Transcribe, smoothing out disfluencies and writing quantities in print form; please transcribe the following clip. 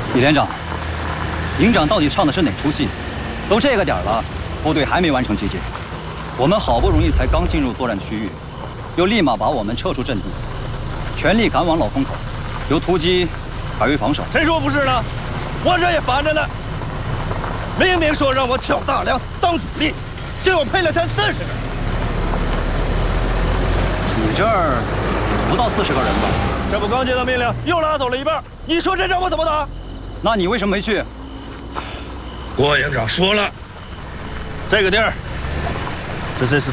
李连长，营长到底唱的是哪出戏？都这个点了，部队还没完成集结，我们好不容易才刚进入作战区域，又立马把我们撤出阵地，全力赶往老风口，由突击改为防守。 谁说不是呢？我这也烦着呢。明明说让我挑大梁当主力，结果配了才40个。 你这儿不到40个人吧？ 这不刚接到命令，又拉走了一半。你说这仗我怎么打？ 那你为什么没去？ 郭营长说了，这个地儿是这次